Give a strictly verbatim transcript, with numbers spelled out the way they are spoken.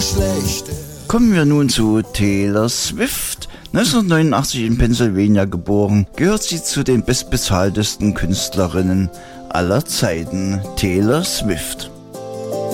schlecht. Kommen wir nun zu Taylor Swift. neunzehnhundertneunundachtzig in Pennsylvania geboren, gehört sie zu den bestbezahltesten Künstlerinnen aller Zeiten. Taylor Swift.